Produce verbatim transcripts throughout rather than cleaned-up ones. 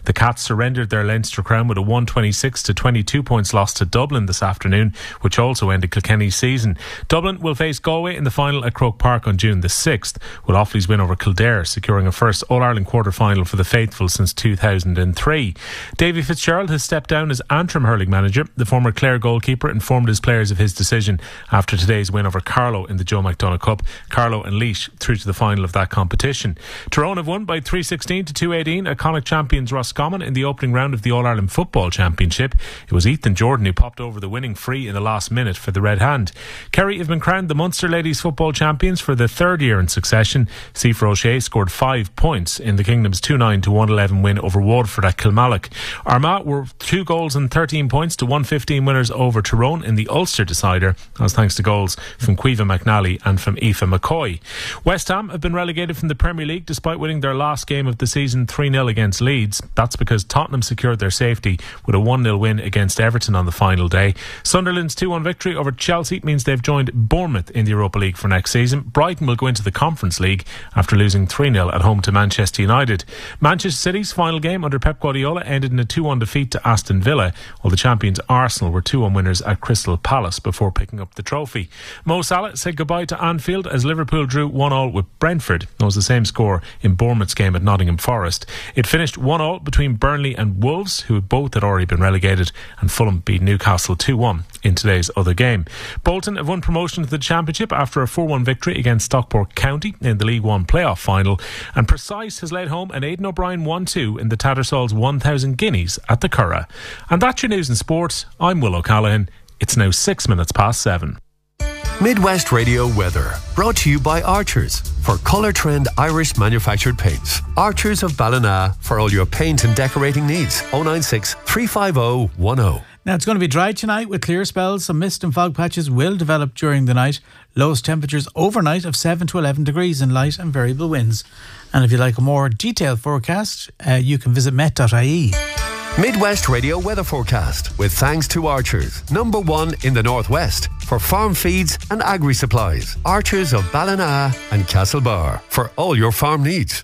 The Cats surrendered their Leinster crown with a one twenty-six to twenty-two points loss to Dublin this afternoon, which also ended Kilkenny's season. Dublin will face Galway in the final at Croke Park on June the sixth, with Offaly's win over Kildare securing a first All-Ireland quarter-final for the faithful since two thousand three. Davy Fitzgerald has stepped down as interim hurling manager. The former Clare goalkeeper informed his players of his decision after today's win over Carlow in the Joe McDonagh Cup. Carlow and Laois through to the final of that competition. Tyrone have won by three sixteen to two eighteen at Connacht champions Roscommon in the opening round of the All-Ireland Football Championship. It was Ethan Jordan who popped over the winning free in the last minute for the Red Hand. Kerry have been crowned the Munster Ladies Football Champions for the third year in succession. Sifa O'Shea scored five points in the Kingdom's two nine to one eleven win over Waterford at Kilmallock. Armagh were two goals and thirteen points to one fifteen winners over Tyrone in the Ulster decider. That was thanks to goals from Caoimhe McNally and from Aoife McCoy. West Ham have been relegated from the Premier League despite winning their last game of the season three nil against Leeds. That's because Tottenham secured their safety with a one nil win against Everton on the final day. Sunderland's two one victory over Chelsea means they've joined Bournemouth in the Europa League for next season. Brighton will go into the Conference League after losing three nil at home to Manchester United. Manchester City's final game under Pep Guardiola ended in a two one defeat to Aston Villa, while the champions Arsenal were two one winners at Crystal Palace before picking up the trophy. Mo Salah said goodbye to Anfield as Liverpool drew one all with Brentford. That was the same score in Bournemouth's game at Nottingham Forest. It finished one all between Burnley and Wolves, who both had already been relegated, and Fulham beat Newcastle two one in today's other game. Bolton have won promotion to the Championship after a four one victory against Stockport County in the League One playoff final, and Precise has laid home an Aidan O'Brien one two in the Tattersalls one thousand guineas at the Curragh. And that's your news and sport. I'm Will O'Callaghan. It's now six minutes past seven. Midwest Radio weather, brought to you by Archers for Colour Trend Irish manufactured paints. Archers of Ballina for all your paint and decorating needs. oh nine six, three five oh, one oh. Now it's going to be dry tonight with clear spells. Some mist and fog patches will develop during the night. Lowest temperatures overnight of seven to eleven degrees and light and variable winds. And if you'd like a more detailed forecast, uh, you can visit met dot I E. Midwest Radio weather forecast with thanks to Archers, number one in the Northwest for farm feeds and agri supplies. Archers of Ballina and Castlebar for all your farm needs.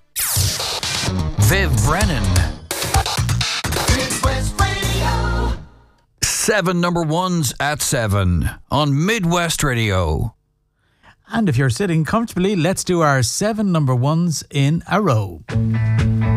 Viv Brennan. Midwest Radio. Seven number ones at seven on Midwest Radio. And if you're sitting comfortably, let's do our seven number ones in a row.